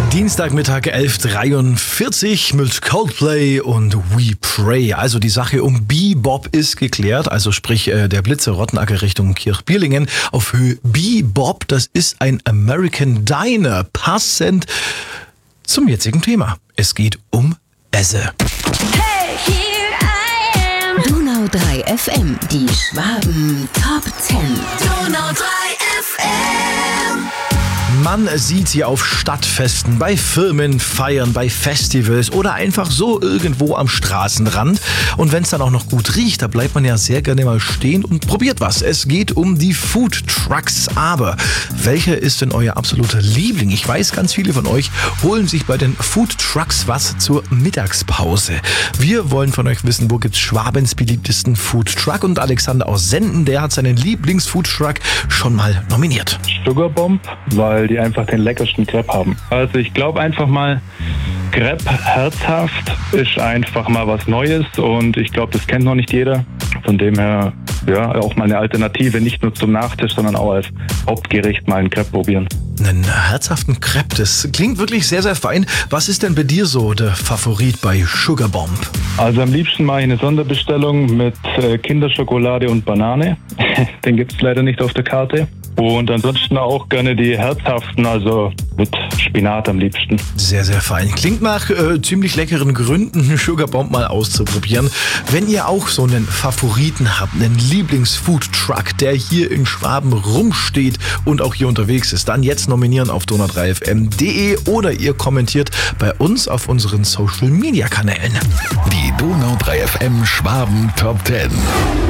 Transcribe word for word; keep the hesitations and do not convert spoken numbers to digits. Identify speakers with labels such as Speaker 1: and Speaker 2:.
Speaker 1: Dienstagmittag elf Uhr dreiundvierzig mit Coldplay und We Pray. Also die Sache um Bebop ist geklärt, also sprich äh, der Blitzer Rottenacker Richtung Kirchbierlingen auf Höhe Bebop. Das ist ein American Diner, passend zum jetzigen Thema. Es geht um Esse.
Speaker 2: Hey, here I am.
Speaker 3: Donau drei F M, die Schwaben Top zehn.
Speaker 2: Donau drei F M.
Speaker 1: Man sieht sie auf Stadtfesten, bei Firmen, Feiern, bei Festivals oder einfach so irgendwo am Straßenrand. Und wenn es dann auch noch gut riecht, da bleibt man ja sehr gerne mal stehen und probiert was. Es geht um die Food Trucks. Aber welcher ist denn euer absoluter Liebling? Ich weiß, ganz viele von euch holen sich bei den Food Trucks was zur Mittagspause. Wir wollen von euch wissen, wo gibt's Schwabens beliebtesten Food Truck? Und Alexander aus Senden, der hat seinen Lieblings-Food Truck schon mal nominiert.
Speaker 4: Sugar Bomb, weil die einfach den leckersten Crepe haben. Also ich glaube einfach mal, Crepe herzhaft ist einfach mal was Neues und ich glaube, das kennt noch nicht jeder. Von dem her, ja, auch mal eine Alternative, nicht nur zum Nachtisch, sondern auch als Hauptgericht mal einen Crepe probieren.
Speaker 1: Einen herzhaften Crepe, das klingt wirklich sehr, sehr fein. Was ist denn bei dir so der Favorit bei Sugar Bomb?
Speaker 4: Also am liebsten mache ich eine Sonderbestellung mit äh, Kinderschokolade und Banane. Den gibt es leider nicht auf der Karte. Und ansonsten auch gerne die herzhaften, also mit Spinat am liebsten.
Speaker 1: Sehr, sehr fein. Klingt nach äh, ziemlich leckeren Gründen, Sugar Bomb mal auszuprobieren. Wenn ihr auch so einen Favoriten habt, einen Lieblings-Food-Truck, der hier in Schwaben rumsteht und auch hier unterwegs ist, dann jetzt nominieren auf donau drei F M punkt de oder ihr kommentiert bei uns auf unseren Social-Media-Kanälen.
Speaker 5: Die Donau drei F M Schwaben Top zehn.